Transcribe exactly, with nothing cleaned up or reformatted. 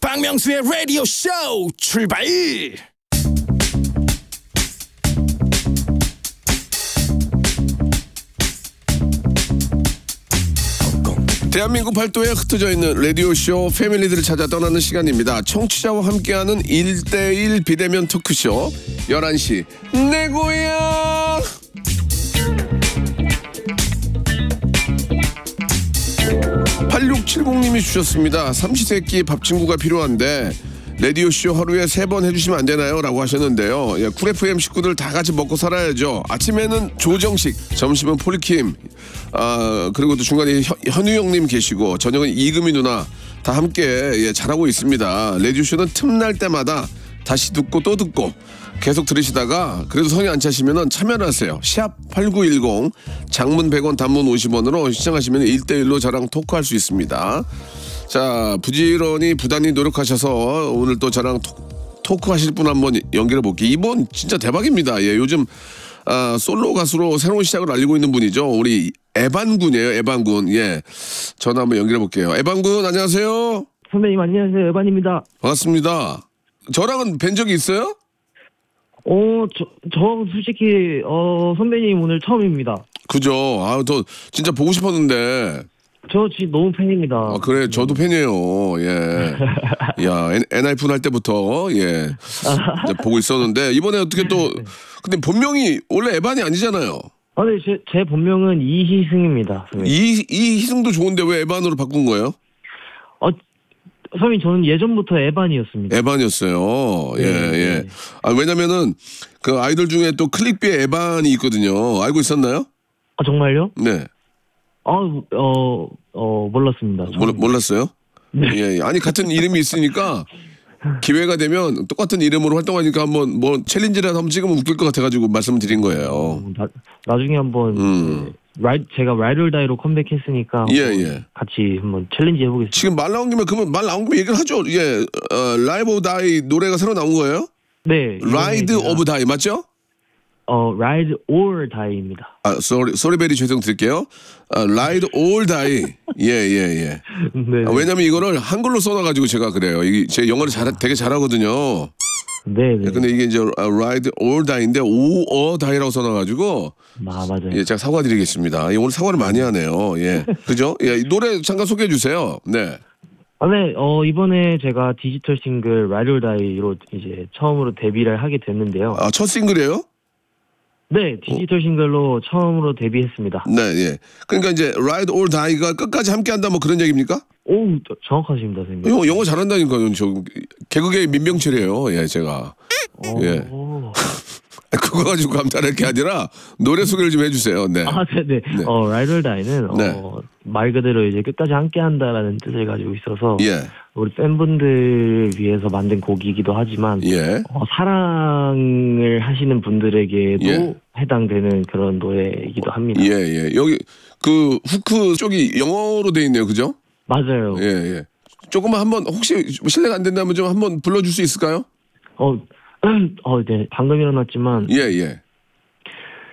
박명수의 라디오 쇼 출발. 대한민국 팔도에 흩어져 있는 라디오쇼 패밀리들을 찾아 떠나는 시간입니다. 청취자와 함께하는 일대일 비대면 토크쇼 열한 시 내 고향. 팔육칠공님이 주셨습니다. 삼시세끼 밥 친구가 필요한데 라디오쇼 하루에 세 번 해주시면 안 되나요? 라고 하셨는데요. 예, 쿨 에프엠 식구들 다 같이 먹고 살아야죠. 아침에는 조정식, 점심은 폴킴, 아, 그리고 또 중간에 현, 현우 형님 계시고 저녁은 이금희 누나 다 함께 예, 잘하고 있습니다. 라디오쇼는 틈날 때마다 다시 듣고 또 듣고 계속 들으시다가 그래도 성이 안 차시면 참여를 하세요. 샵 팔구일공 장문 백 원 단문 오십 원으로 시청하시면 일대일로 저랑 토크할 수 있습니다. 자, 부지런히 부단히 노력하셔서 오늘 또 저랑 토, 토크하실 분 한번 연결해 볼게요. 이분 진짜 대박입니다. 예, 요즘 아, 솔로 가수로 새로운 시작을 알리고 있는 분이죠. 우리 에반군이에요. 에반군. 예, 전화 한번 연결해 볼게요. 에반군 안녕하세요. 선배님 안녕하세요. 에반입니다. 반갑습니다. 저랑은 뵌 적이 있어요? 어, 저, 저 솔직히 어 선배님 오늘 처음입니다. 그죠. 아, 저 진짜 보고 싶었는데. 저 지금 너무 팬입니다. 아, 그래, 저도 팬이에요. 예. 야, 엔하이픈 할 때부터, 예. 이제 보고 있었는데, 이번에 어떻게 또, 근데 본명이 원래 에반이 아니잖아요. 아, 네, 제, 제 본명은 이희승입니다. 선배님. 이, 이 희승도 좋은데 왜 에반으로 바꾼 거예요? 어, 선배님 저는 예전부터 에반이었습니다. 에반이었어요. 예, 네, 예. 네. 아, 왜냐면은, 그 아이돌 중에 또 클릭비의 에반이 있거든요. 알고 있었나요? 아, 정말요? 네. 아, 어, 어, 몰랐습니다. 몰, 몰랐어요? 네. 예, 예. 아니, 같은 이름이 있으니까 기회가 되면 똑같은 이름으로 활동하니까 한번 뭐 챌린지라도 한번 찍으면 웃길 것 같아가지고 말씀을 드린 거예요. 어, 나, 나중에 한번 음. 네, 라이, 제가 라이돌다이로 컴백했으니까 예, 한번 예. 같이 한번 챌린지 해보겠습니다. 지금 말 나온 김에 그러면 말 나온 김에 얘기를 하죠. 예, 어, 라이브 오브 다이 노래가 새로 나온 거예요? 네. 라이드 제가, 오브 다이 맞죠? 어, 라이드 or 다이입니다. 아, 쏘리, 쏘리베리 죄송 드릴게요. 아, 라이드 올 다이. 예, 예, 예. 네. 아, 왜냐면 이거를 한글로 써놔가지고 제가 그래요. 이게 제 영어를 잘, 되게 잘하거든요. 네, 네. 근데 이게 이제 라이드 올 다이인데 오어 다이라고 써놔가지고 아, 맞아요. 예, 제가 사과드리겠습니다. 예, 오늘 사과를 많이 하네요. 예, 그죠? 예, 이 노래 잠깐 소개해 주세요. 네. 아, 네, 어, 이번에 제가 디지털 싱글 라이드 or 다이로 이제 처음으로 데뷔를 하게 됐는데요. 아, 첫 싱글이에요? 네, 디지털 싱글로 처음으로 데뷔했습니다. 네, 예. 그러니까 이제 라이드 올 다이가 끝까지 함께한다 뭐 그런 얘기입니까? 오, 저- 정확하십니다, 선생님. 영어, 영어 잘한다니까요. 저 개그계의 민병철이에요. 예, 제가. 예. 오. 그거 가지고 감탄할 게 아니라 노래 소개를 좀 해주세요. 네. 아, 네네. 네. 어, 라이드 or 다이는 네. 어, 말 그대로 이제 끝까지 함께한다라는 뜻을 가지고 있어서 예, 우리 팬분들 위해서 만든 곡이기도 하지만 예. 어, 사랑을 하시는 분들에게도 예. 해당되는 그런 노래이기도 합니다. 예, 예. 여기 그 후크 쪽이 영어로 돼 있네요. 그죠? 맞아요. 예, 예. 조금만 한번 혹시 실례가 안 된다면 좀 한번 불러줄 수 있을까요? 어, 어, 네. 방금 일어났지만 예, 예.